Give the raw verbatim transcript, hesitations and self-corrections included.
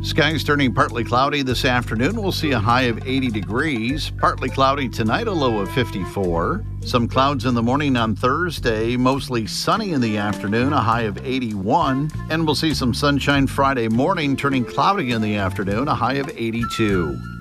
Skies turning partly cloudy this afternoon. We'll see a high of eighty degrees. Partly cloudy tonight, a low of fifty-four. Some clouds in the morning on Thursday, mostly sunny in the afternoon, a high of eighty-one. And we'll see some sunshine Friday morning, turning cloudy in the afternoon, a high of eighty-two.